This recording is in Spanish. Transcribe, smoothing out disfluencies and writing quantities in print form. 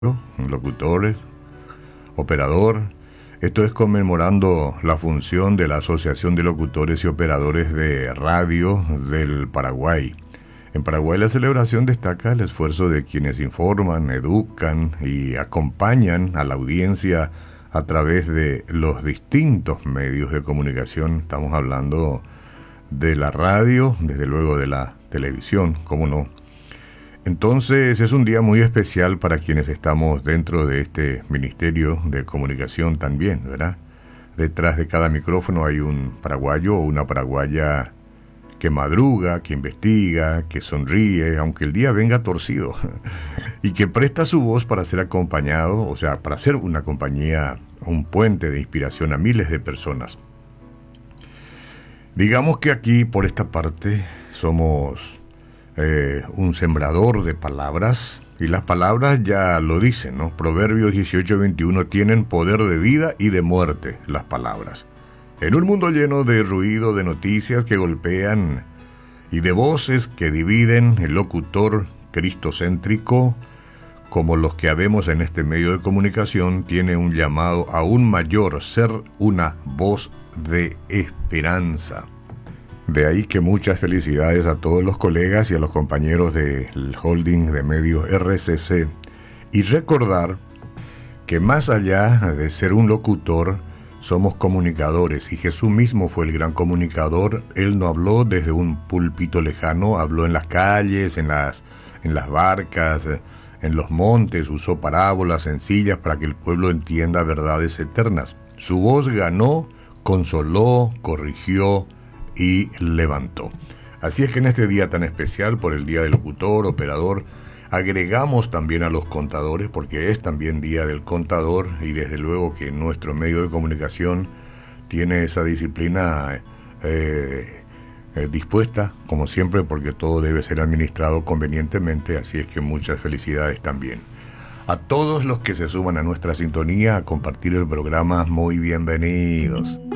locutores, operador. Esto es conmemorando la función de la Asociación de Locutores y Operadores de Radio del Paraguay. En Paraguay la celebración destaca el esfuerzo de quienes informan, educan y acompañan a la audiencia a través de los distintos medios de comunicación. Estamos hablando de la radio, desde luego de la televisión, cómo no. Entonces es un día muy especial para quienes estamos dentro de este Ministerio de Comunicación también, ¿verdad? Detrás de cada micrófono hay un paraguayo o una paraguaya que madruga, que investiga, que sonríe, aunque el día venga torcido, y que presta su voz para ser acompañado, o sea, para ser una compañía, un puente de inspiración a miles de personas. Digamos que aquí, por esta parte, somos un sembrador de palabras, y las palabras ya lo dicen, ¿no? Proverbios 18:21, tienen poder de vida y de muerte las palabras. En un mundo lleno de ruido, de noticias que golpean y de voces que dividen, el locutor cristocéntrico, como los que habemos en este medio de comunicación, tiene un llamado aún mayor: ser una voz de esperanza. De ahí que muchas felicidades a todos los colegas y a los compañeros del holding de medios RCC. Y recordar que más allá de ser un locutor, somos comunicadores. Y Jesús mismo fue el gran comunicador. Él no habló desde un púlpito lejano, habló en las calles, en las barcas, en los montes. Usó parábolas sencillas para que el pueblo entienda verdades eternas. Su voz ganó, consoló, corrigió y levantó. Así es que en este día tan especial, por el día del locutor, operador, agregamos también a los contadores, porque es también día del contador, y desde luego que nuestro medio de comunicación tiene esa disciplina dispuesta, como siempre, porque todo debe ser administrado convenientemente. Así es que muchas felicidades también a todos los que se suman a nuestra sintonía a compartir el programa. Muy bienvenidos.